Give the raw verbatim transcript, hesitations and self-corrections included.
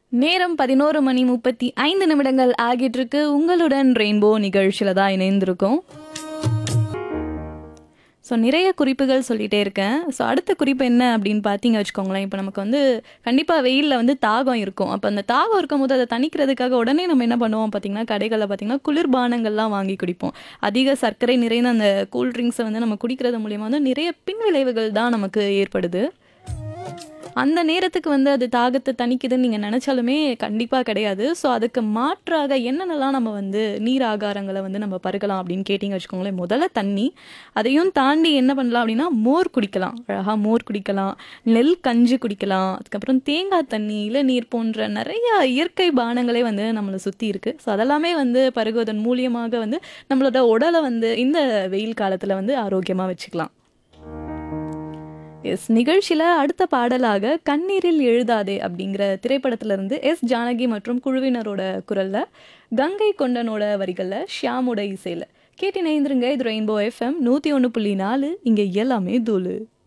நேரம் பதினொன்று மணி முப்பத்தி ஐந்து நிமிடங்கள் ஆகிட்டு இருக்கு. உங்களுடன் ரெயின்போ நிகழ்ச்சியில தான் இணைந்திருக்கோம். ஸோ நிறைய குறிப்புகள் சொல்லிகிட்டே இருக்கேன். ஸோ அடுத்த குறிப்பு என்ன அப்படின்னு பார்த்தீங்க வச்சுக்கோங்களேன். இப்போ நமக்கு வந்து கண்டிப்பாக வெயிலில் வந்து தாகம் இருக்கும். அப்போ அந்த தாகம் இருக்கும் போது அதை தணிக்கிறதுக்காக உடனே நம்ம என்ன பண்ணுவோம் பார்த்தீங்கன்னா, கடைகளில் பார்த்தீங்கன்னா குளிர்பானங்கள்லாம் வாங்கி குடிப்போம். அதிக சர்க்கரை நிறைந்த அந்த கூல்ட்ரிங்க்ஸை வந்து நம்ம குடிக்கிறது மூலிமா வந்து நிறைய பின் விளைவுகள் தான் நமக்கு ஏற்படுது. அந்த நேரத்துக்கு வந்து அது தாகத்தை தணிக்குதுன்னு நீங்கள் நினச்சாலுமே கண்டிப்பாக கிடையாது. ஸோ அதுக்கு மாற்றாக என்னென்னலாம் நம்ம வந்து நீர் ஆகாரங்களை வந்து நம்ம பருகலாம் அப்படின்னு கேட்டிங்க வச்சுக்கோங்களேன். முதல்ல தண்ணி, அதையும் தாண்டி என்ன பண்ணலாம் அப்படின்னா மோர் குடிக்கலாம். அழகாக மோர் குடிக்கலாம், நெல் கஞ்சி குடிக்கலாம், அதுக்கப்புறம் தேங்காய் தண்ணி, இளநீர் போன்ற நிறைய இயற்கை பானங்களே வந்து நம்மளை சுற்றி இருக்குது. ஸோ அதெல்லாமே வந்து பருகுவதன் மூலியமாக வந்து நம்மளோட உடலை வந்து இந்த வெயில் காலத்தில் வந்து ஆரோக்கியமாக வச்சுக்கலாம். எஸ், நிகழ்ச்சியில் அடுத்த பாடலாக கண்ணீரில் எழுதாதே அப்படிங்கிற திரைப்படத்திலிருந்து எஸ் ஜானகி மற்றும் குழுவினரோட குரல்ல, கங்கை கொண்டனோட வரிகளில், ஷியாமோட இசையில் கேட்டு இணைந்திருங்க. இது ரெயின்போ எஃப்எம் நூற்றி ஒன்று புள்ளி நாலு. இங்கே எல்லாமே தூளு.